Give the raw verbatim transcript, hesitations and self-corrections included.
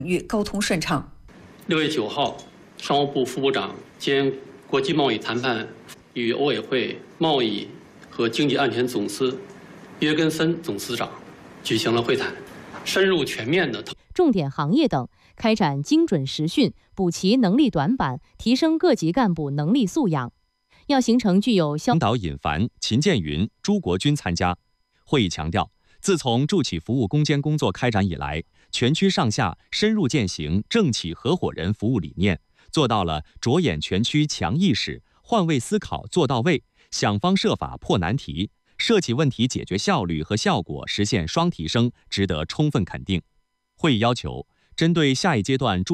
域沟通顺畅。 六月九号，商务部副部长兼国际贸易谈判与欧委会贸易和经济安全总司约根森总司长举行了会谈，深入全面的重点行业等开展精准实训，补齐能力短板，提升各级干部能力素养。要形成具有领导尹凡、秦建云、朱国军参加。会议强调，自从助企服务攻坚工作开展以来，全区上下深入践行政企合伙人服务理念，做到了着眼全区强意识、换位思考做到位，想方设法破难题，涉企问题解决效率和效果实现双提升，值得充分肯定。会议要求，针对下一阶段助